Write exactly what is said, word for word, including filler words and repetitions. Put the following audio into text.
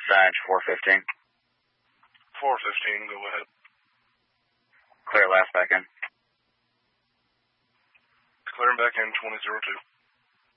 Dispatch four fifteen. four fifteen, go ahead. Clear last back in. Clearing back in twenty oh two.